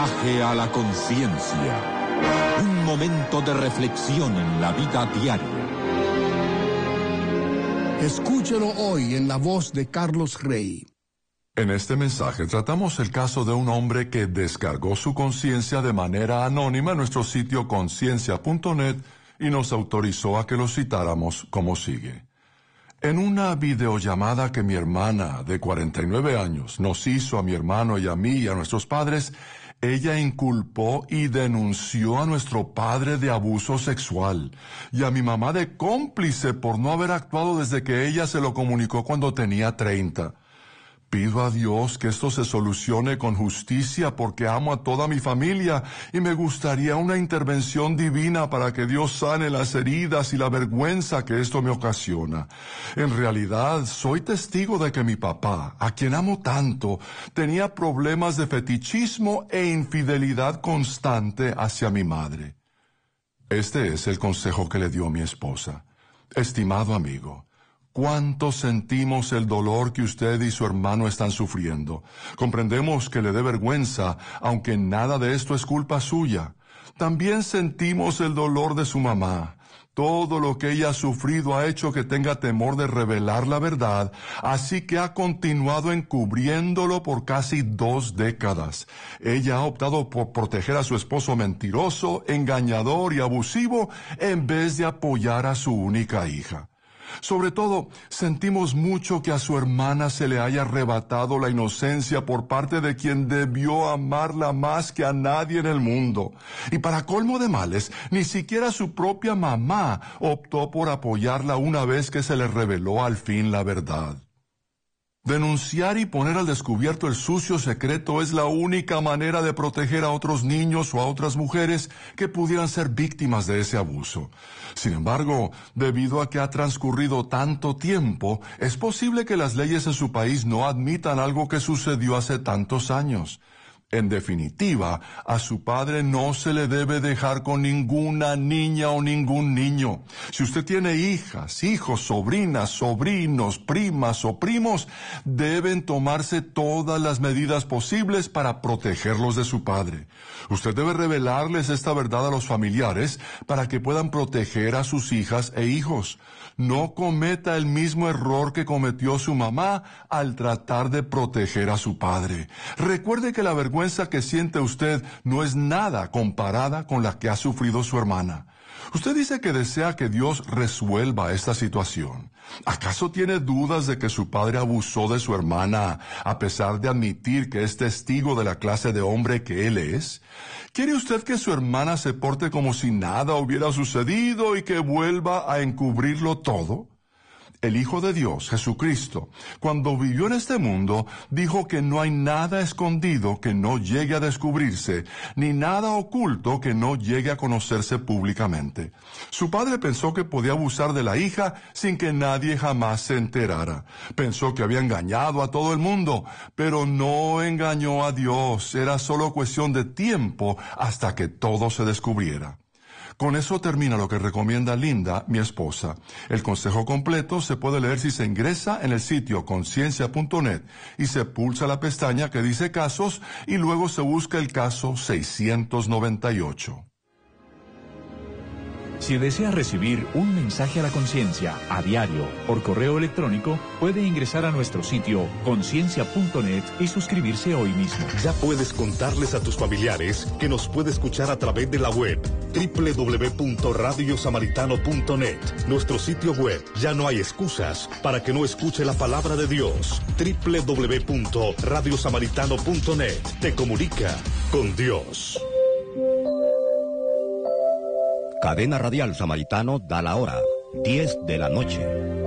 Mensaje a la conciencia. Un momento de reflexión en la vida diaria. Escúchelo hoy en la voz de Carlos Rey. En este mensaje tratamos el caso de un hombre que descargó su conciencia de manera anónima en nuestro sitio conciencia.net y nos autorizó a que lo citáramos como sigue. En una videollamada que mi hermana, de 49 años, nos hizo a mi hermano y a mí y a nuestros padres, ella inculpó y denunció a nuestro padre de abuso sexual y a mi mamá de cómplice por no haber actuado desde que ella se lo comunicó cuando tenía 30. Pido a Dios que esto se solucione con justicia porque amo a toda mi familia y me gustaría una intervención divina para que Dios sane las heridas y la vergüenza que esto me ocasiona. En realidad, soy testigo de que mi papá, a quien amo tanto, tenía problemas de fetichismo e infidelidad constante hacia mi madre. Este es el consejo que le dio mi esposa. Estimado amigo, ¿cuánto sentimos el dolor que usted y su hermano están sufriendo? Comprendemos que le dé vergüenza, aunque nada de esto es culpa suya. También sentimos el dolor de su mamá. Todo lo que ella ha sufrido ha hecho que tenga temor de revelar la verdad, así que ha continuado encubriéndolo por casi 2 décadas. Ella ha optado por proteger a su esposo mentiroso, engañador y abusivo, en vez de apoyar a su única hija. Sobre todo, sentimos mucho que a su hermana se le haya arrebatado la inocencia por parte de quien debió amarla más que a nadie en el mundo. Y para colmo de males, ni siquiera su propia mamá optó por apoyarla una vez que se le reveló al fin la verdad. Denunciar y poner al descubierto el sucio secreto es la única manera de proteger a otros niños o a otras mujeres que pudieran ser víctimas de ese abuso. Sin embargo, debido a que ha transcurrido tanto tiempo, es posible que las leyes en su país no admitan algo que sucedió hace tantos años. En definitiva, a su padre no se le debe dejar con ninguna niña o ningún niño. Si usted tiene hijas, hijos, sobrinas, sobrinos, primas o primos, deben tomarse todas las medidas posibles para protegerlos de su padre. Usted debe revelarles esta verdad a los familiares para que puedan proteger a sus hijas e hijos. No cometa el mismo error que cometió su mamá al tratar de proteger a su padre. Recuerde que la vergüenza que siente usted no es nada comparada con la que ha sufrido su hermana. Usted dice que desea que Dios resuelva esta situación. ¿Acaso tiene dudas de que su padre abusó de su hermana a pesar de admitir que es testigo de la clase de hombre que él es? ¿Quiere usted que su hermana se porte como si nada hubiera sucedido y que vuelva a encubrirlo todo? El Hijo de Dios, Jesucristo, cuando vivió en este mundo, dijo que no hay nada escondido que no llegue a descubrirse, ni nada oculto que no llegue a conocerse públicamente. Su padre pensó que podía abusar de la hija sin que nadie jamás se enterara. Pensó que había engañado a todo el mundo, pero no engañó a Dios. Era solo cuestión de tiempo hasta que todo se descubriera. Con eso termina lo que recomienda Linda, mi esposa. El consejo completo se puede leer si se ingresa en el sitio conciencia.net y se pulsa la pestaña que dice casos y luego se busca el caso 698. Si desea recibir un mensaje a la conciencia a diario por correo electrónico, puede ingresar a nuestro sitio conciencia.net y suscribirse hoy mismo. Ya puedes contarles a tus familiares que nos puede escuchar a través de la web www.radiosamaritano.net. Nuestro sitio web, ya no hay excusas para que no escuche la palabra de Dios. www.radiosamaritano.net. Te comunica con Dios. Cadena Radial Samaritano da la hora, 10 de la noche.